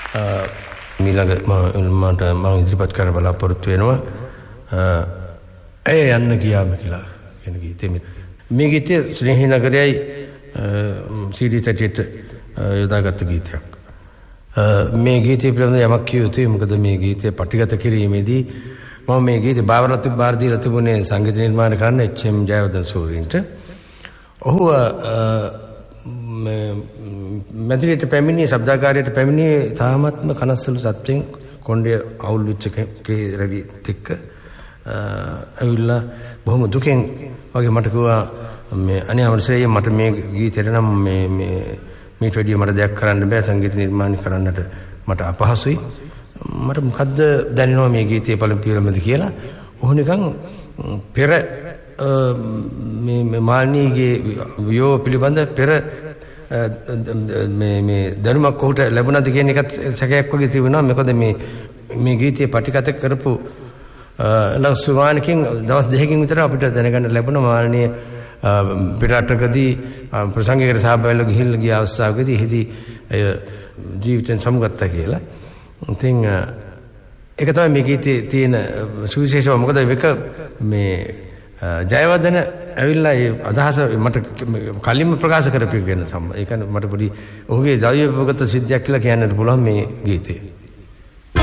මීළඟ මට මම ඉදිරිපත් කරන්න බලාපොරොත්තු වෙනවා ඇය යන්න ගියාම කියලා කියන ගීතේ. මේ ගීතය ස්නේහි නගරයයි CD තැටියට යොදාගත්ත ගීතයක්. මේ ගීතය පිළිබඳව යමක් කිය යුතුයි. මොකද මේ ගීතය පටිගත කිරීමේදී මම මේ ගීතය බාර දීලා තිබුණේ සංගීත නිර්මාණ කරන්න එච්.එම්. ජයවර්ධන සූරීන්ට. ඔහු මැදිරියට පැමිණි ශබ්දාගාරයට පැමිණි තාමත්ම කනස්සලු සත්වෙන් කොණ්ඩේ අවුල් වෙච්ච රවිත් එක්ක ඇවිල්ලා බොහොම දුකෙන් වගේ මට කිව්වා මේ අනේ අවශ්‍යයි මට මේ ගීතේට නම් මේට වැඩිය මට දෙයක් කරන්න බෑ සංගීත නිර්මාණ කරන්නට මට අපහසුයි. මට මොකද්ද දැනෙනවා මේ ගීතයේ පළපිරමද කියලා. ඔහු නිකන් පෙර මේ මාල්නීගේ වියෝ පිළිබඳ පෙර මේ දැනුමක් ඔහුට ලැබුණාද කියන එකත් සැකයක් වගේ තිබුණා. මොකද මේ ගීතයේ පටිගත කරපු ලක්ෂවානකින් දවස් දෙකකින් විතර අපිට දැනගන්න ලැබුණා මාල්නී පිටරටකදී ප්‍රසංගයකට සහභාගීව ගිහිල්ලා ගිය අවස්ථාවකදී එහිදී ජීවිතෙන් සමුගත්තා කියලා. ඉතින් ඒක තමයි මේ ගීතයේ තියෙන සුවිශේෂව. මොකද මේක මේ ජයවර්ධන ඇවිල්ලා ඒ අදහස මට කලින්ම ප්‍රකාශ කරපු එක ගැන ඒක මට පොඩි ඔහුගේ දෛවගත සිද්ධියක් කියලා කියන්නත් පුළුවන් මේ ගීතේ.